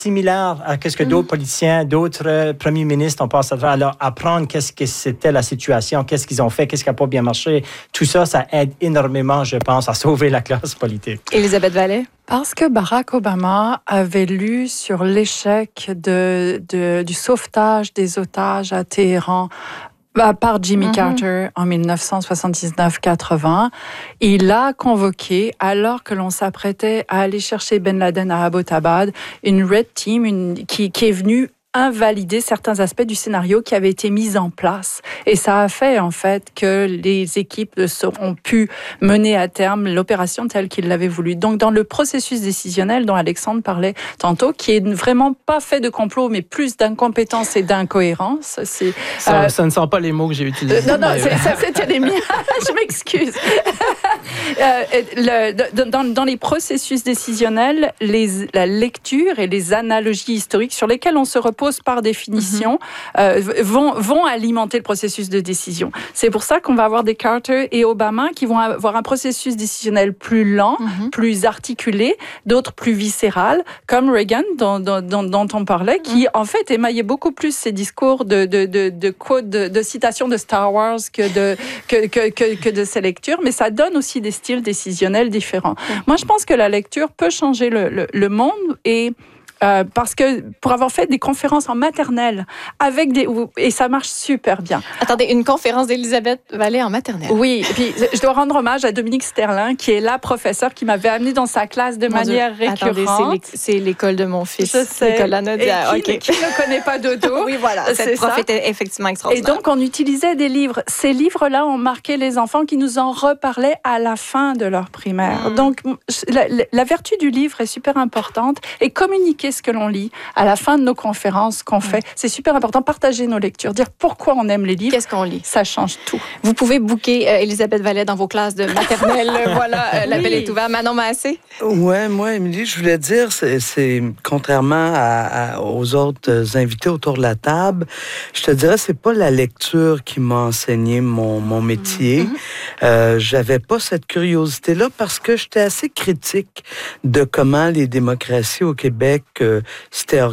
similaire à ce que d'autres politiciens, d'autres premiers ministres ont passé à travers. Alors, apprendre qu'est-ce que c'était la situation, qu'est-ce qu'ils ont fait, qu'est-ce qui n'a pas bien marché. Tout ça, ça aide énormément, je pense, à sauver la classe politique. Élisabeth Vallée? Parce que Barack Obama avait lu sur l'échec du sauvetage des otages à Téhéran par Jimmy Carter en 1979-80. Il a convoqué, alors que l'on s'apprêtait à aller chercher Ben Laden à Abbottabad, une Red Team qui est venue invalider certains aspects du scénario qui avaient été mis en place. Et ça a fait, en fait, que les équipes ont pu mener à terme l'opération telle qu'ils l'avaient voulu. Donc, dans le processus décisionnel dont Alexandre parlait tantôt, qui est vraiment pas fait de complot, mais plus d'incompétence et d'incohérence. Ça ne sont pas les mots que j'ai utilisés. Non, ça c'était les miens. Je m'excuse. Dans les processus décisionnels, la lecture et les analogies historiques sur lesquelles on se repose par définition vont alimenter le processus de décision. C'est pour ça qu'on va avoir des Carter et Obama qui vont avoir un processus décisionnel plus lent, plus articulé, d'autres plus viscéral, comme Reagan dont on parlait, qui en fait émaillait beaucoup plus ses discours de quotes, de citations de Star Wars que de ses lectures, mais ça donne aussi des styles décisionnels différents. Moi, je pense que la lecture peut changer le monde et parce que pour avoir fait des conférences en maternelle et ça marche super bien. Attendez, une conférence d'Élisabeth Vallée en maternelle. Oui, et puis je dois rendre hommage à Dominique Sterlin, qui est la professeure qui m'avait amenée dans sa classe de manière récurrente. Attendez, c'est l'école de mon fils. Je sais. L'école Lanadia. Et qui ne connaît pas Dodo. Oui, voilà. Cette prof était effectivement extraordinaire. Et donc, on utilisait des livres. Ces livres-là ont marqué les enfants qui nous en reparlaient à la fin de leur primaire. Donc, la vertu du livre est super importante et communiquer ce que l'on lit à la fin de nos conférences qu'on fait, c'est super important. Partager nos lectures, dire pourquoi on aime les livres. Qu'est-ce qu'on lit? Ça change tout. Vous pouvez booker Élisabeth Vallée dans vos classes de maternelle. Voilà, l'appel est ouvert. Manon Massé? Ouais, moi, Émilie, je voulais dire, c'est contrairement aux autres invités autour de la table, je te dirais, c'est pas la lecture qui m'a enseigné mon métier. J'avais pas cette curiosité-là parce que j'étais assez critique de comment les démocraties au Québec s'étaient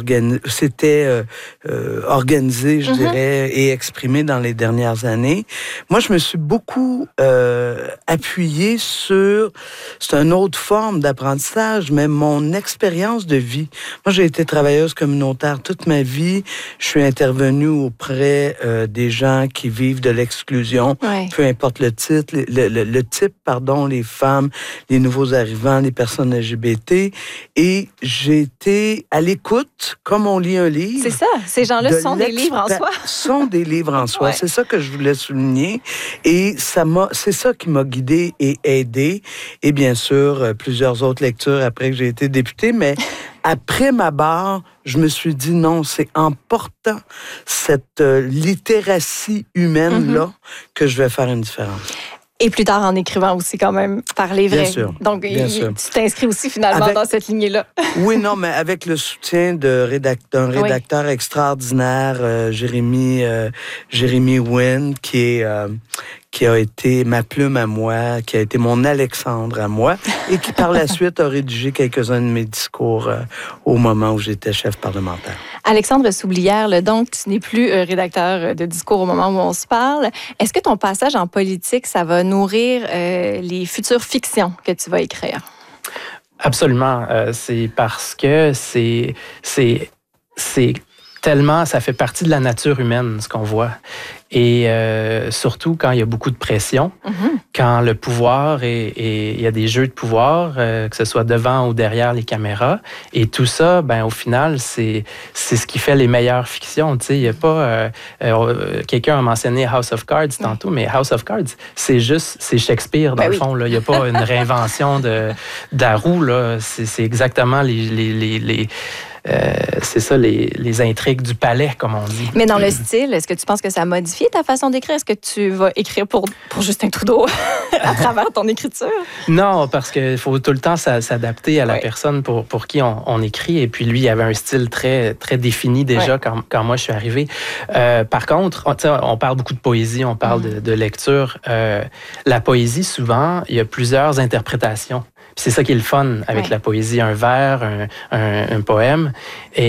organisées, je dirais, et exprimées dans les dernières années. Moi, je me suis beaucoup appuyée sur... C'est une autre forme d'apprentissage, mais mon expérience de vie. Moi, j'ai été travailleuse communautaire toute ma vie. Je suis intervenue auprès des gens qui vivent de l'exclusion, peu importe le type, les femmes, les nouveaux arrivants, les personnes LGBT. Et j'ai été à l'écoute, comme on lit un livre. C'est ça, ces gens-là sont des livres en soi. Sont des livres en soi, c'est ça que je voulais souligner. Et c'est ça qui m'a guidé et aidé. Et bien sûr, plusieurs autres lectures après que j'ai été députée, mais après ma barre, je me suis dit non, c'est en portant cette littératie humaine-là que je vais faire une différence. Et plus tard, en écrivant aussi, quand même, parler vrai. Bien sûr. Donc, tu t'inscris aussi, finalement, dans cette lignée-là. Oui, non, mais avec le soutien d'un rédacteur extraordinaire, Jérémy Wynne, qui a été ma plume à moi, qui a été mon Alexandre à moi, et qui, par la suite, a rédigé quelques-uns de mes discours au moment où j'étais chef parlementaire. Alexandre Soublière, donc, tu n'es plus rédacteur de discours au moment où on se parle. Est-ce que ton passage en politique, ça va nourrir les futures fictions que tu vas écrire? Absolument. C'est parce que c'est tellement, ça fait partie de la nature humaine, ce qu'on voit. Et surtout quand il y a beaucoup de pression, quand le pouvoir il y a des jeux de pouvoir, que ce soit devant ou derrière les caméras, et tout ça, ben au final, c'est ce qui fait les meilleures fictions. Tu sais, il y a pas quelqu'un a mentionné House of Cards tantôt, mais House of Cards, c'est Shakespeare dans le fond. Là, il y a pas une réinvention de la roue là. C'est exactement c'est ça, les intrigues du palais, comme on dit. Mais dans le style, est-ce que tu penses que ça a modifié ta façon d'écrire? Est-ce que tu vas écrire pour Justin Trudeau à travers ton écriture? Non, parce qu'il faut tout le temps s'adapter à la personne pour qui on écrit. Et puis lui, il avait un style très, très défini déjà quand moi je suis arrivé. Par contre, on parle beaucoup de poésie, on parle de lecture. La poésie, souvent, il y a plusieurs interprétations c'est ça qui est le fun avec la poésie, un vers, un poème.